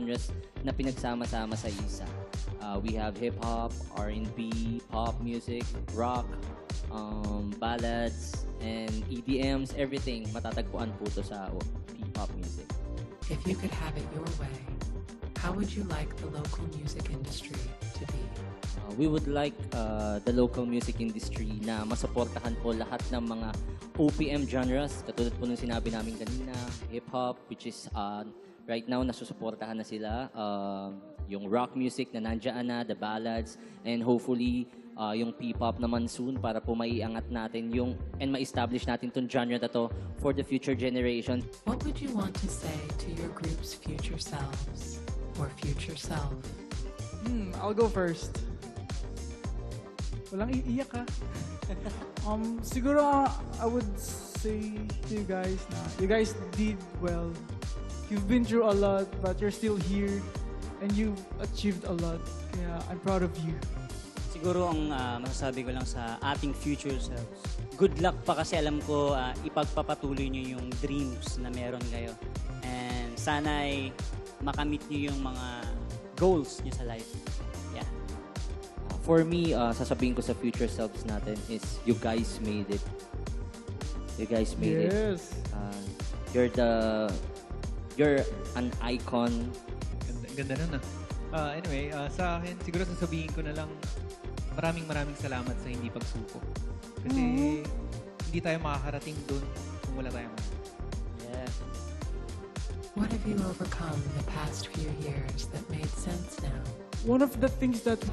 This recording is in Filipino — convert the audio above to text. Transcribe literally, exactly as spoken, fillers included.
genres na pinagsama-sama sa isa. Uh, we have hip-hop, R and B, pop music, rock, um, ballads, and E D Ms, everything matatagpuan po to sa P-pop music. If you could have it your way, how would you like the local music industry to be? Uh, we would like uh, the local music industry na masuportahan po lahat ng mga O P M genres, katulad po nung sinabi namin kanina, hip-hop, which is uh, right now nasusuportahan na sila, uh, yung rock music na nandiyan na, the ballads, and hopefully uh, yung P-pop naman soon para po maiangat natin yung and ma-establish natin tong genre na to for the future generation. What would you want to say to your group's future selves or future self? Hmm, I'll go first. Walang iiyak ha. um, siguro uh, I would say to you guys na you guys did well. You've been through a lot, but you're still here and you've achieved a lot. Kaya I'm proud of you. Siguro ang uh, masasabi ko lang sa ating future selves, good luck pa kasi alam ko uh, ipagpapatuloy nyo yung dreams na meron kayo. And sana ay makamit nyo yung mga goals nyo sa life. Yeah. For me, uh, sasabihin ko sa future selves natin is you guys made it. You guys made it. Yes. Uh, you're the you're an icon. Ganda, ganda nun ah. Uh, anyway, uh, sa akin, siguro sasabihin ko na lang maraming maraming salamat sa hindi pagsuko. Kasi mm-hmm. hindi tayo makakarating dun kung wala tayong Yeah. What have you overcome the past few years that made sense now? One of the things that